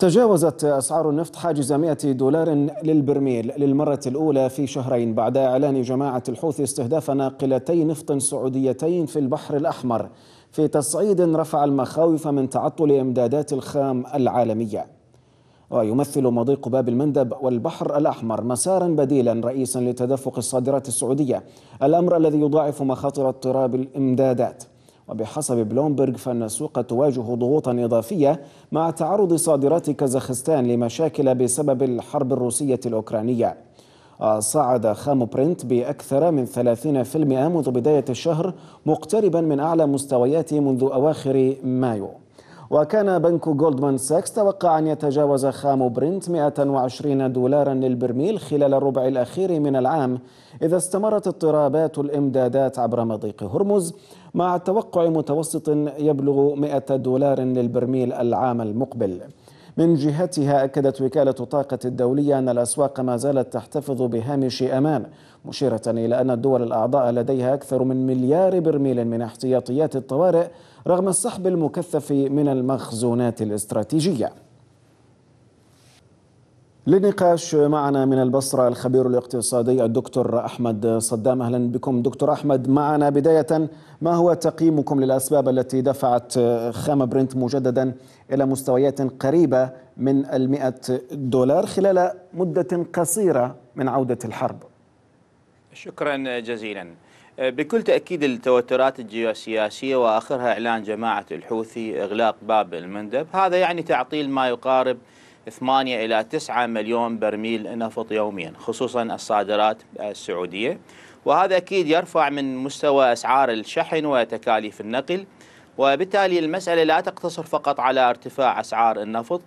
تجاوزت أسعار النفط حاجز $100 للبرميل للمرة الأولى في شهرين بعد إعلان جماعة الحوثي استهداف ناقلتي نفط سعوديتين في البحر الأحمر في تصعيد رفع المخاوف من تعطل إمدادات الخام العالمية. ويمثل مضيق باب المندب والبحر الأحمر مسارا بديلا رئيسا لتدفق الصادرات السعودية، الأمر الذي يضاعف مخاطر اضطراب الإمدادات. وبحسب بلومبرغ فإن السوق تواجه ضغوطا إضافية مع تعرض صادرات كازاخستان لمشاكل بسبب الحرب الروسية الأوكرانية. صعد خام برنت بأكثر من 30% منذ بداية الشهر، مقتربا من أعلى مستوياته منذ أواخر مايو. وكان بنك جولدمان ساكس توقع أن يتجاوز خام برنت $120 للبرميل خلال الربع الأخير من العام إذا استمرت اضطرابات الإمدادات عبر مضيق هرمز، مع توقع متوسط يبلغ $100 للبرميل العام المقبل. من جهتها أكدت وكالة الطاقة الدولية أن الأسواق ما زالت تحتفظ بهامش أمان، مشيرة إلى أن الدول الأعضاء لديها أكثر من مليار برميل من احتياطيات الطوارئ رغم السحب المكثف من المخزونات الاستراتيجية. للنقاش معنا من البصرة الخبير الاقتصادي الدكتور أحمد صدام. أهلا بكم دكتور أحمد. معنا بداية، ما هو تقييمكم للأسباب التي دفعت خام برنت مجددا إلى مستويات قريبة من $100 خلال مدة قصيرة من عودة الحرب؟ شكرا جزيلا. بكل تأكيد التوترات الجيوسياسية وآخرها إعلان جماعة الحوثي إغلاق باب المندب، هذا يعني تعطيل ما يقارب 8 إلى 9 مليون برميل نفط يوميا، خصوصا الصادرات السعودية، وهذا أكيد يرفع من مستوى أسعار الشحن وتكاليف النقل. وبالتالي المسألة لا تقتصر فقط على ارتفاع أسعار النفط،